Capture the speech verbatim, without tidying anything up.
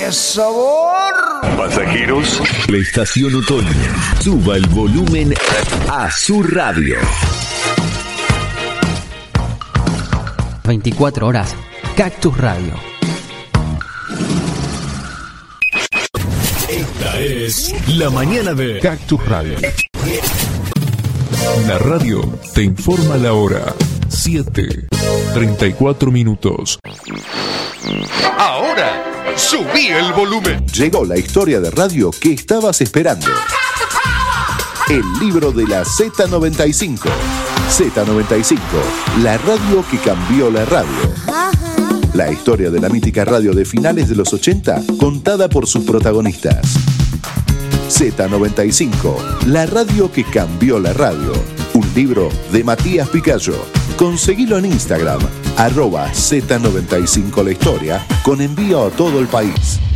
qué sabor! Pasajeros, la estación otoño. Suba el volumen a su radio. veinticuatro horas, Cactus Radio. Esta es la mañana de Cactus Radio. La radio te informa la hora. siete, treinta y cuatro minutos. Ahora, subí el volumen. Llegó la historia de radio que estabas esperando. El libro de la Z noventa y cinco. Z noventa y cinco, la radio que cambió la radio. La historia de la mítica radio de finales de los ochenta, contada por sus protagonistas. Z noventa y cinco, la radio que cambió la radio. Un libro de Matías Picayo. Conseguilo en Instagram, arroba Z noventa y cinco la historia, con envío a todo el país.